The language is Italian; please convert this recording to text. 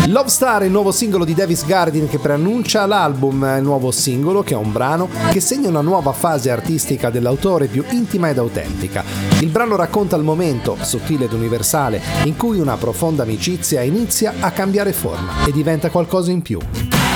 Love Star è il nuovo singolo di Davis Gardin che preannuncia l'album. Il nuovo singolo, che è un brano che segna una nuova fase artistica dell'autore, più intima ed autentica. Il brano racconta il momento, sottile ed universale, in cui una profonda amicizia inizia a cambiare forma e diventa qualcosa in più.